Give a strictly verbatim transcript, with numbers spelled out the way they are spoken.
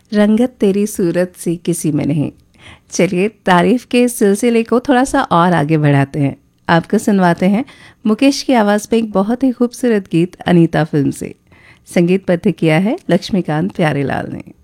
रंगत तेरी सूरत सी किसी में नहीं। चलिए तारीफ के इस सिलसिले को थोड़ा सा और आगे बढ़ाते हैं। आपको सुनवाते हैं मुकेश की आवाज़ में एक बहुत ही खूबसूरत गीत अनीता फिल्म से। संगीतबद्ध किया है लक्ष्मीकांत प्यारेलाल ने।